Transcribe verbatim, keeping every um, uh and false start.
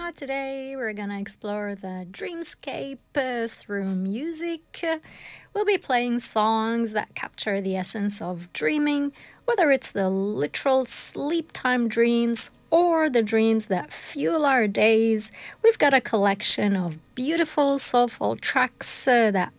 Today we're gonna explore the dreamscape uh, through music. Uh, We'll be playing songs that capture the essence of dreaming, whether it's the literal sleep time dreams or the dreams that fuel our days. We've got a collection of beautiful, soulful tracks uh, that